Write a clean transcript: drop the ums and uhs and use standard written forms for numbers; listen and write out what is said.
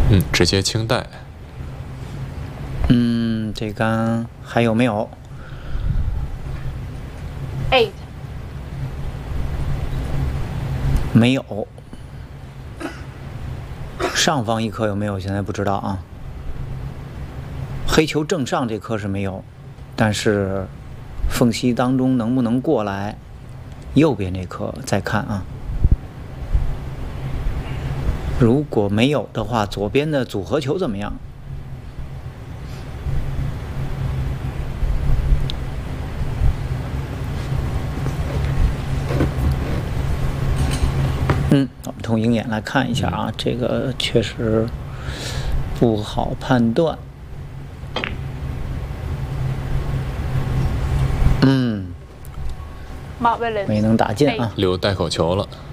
直接清代。 这杆还有没有 8. 没有。上方一颗有没有？现在不知道啊。黑球正上这颗是没有，但是缝隙当中能不能过来？右边这颗再看啊。如果没有的话，左边的组合球怎么样？我们从鹰眼来看一下啊，这个确实不好判断。没能打进啊， 留带口球了。